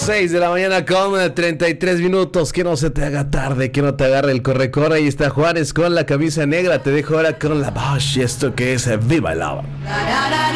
6 de la mañana con 33 minutos. Que no se te haga tarde, que no te agarre el corre-corre. Ahí está Juanes con la camisa negra. Te dejo ahora con la Bosch. Y esto que es Viva el Lava.